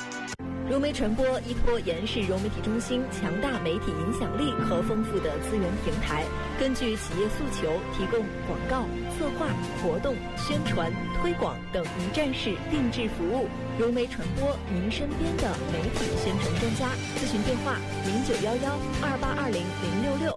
融媒传播依托延世融媒体中心强大媒体影响力和丰富的资源平台，根据企业诉求，提供广告、策划、活动、宣传、推广等一站式定制服务。融媒传播，您身边的媒体宣传专家。咨询电话：091128200666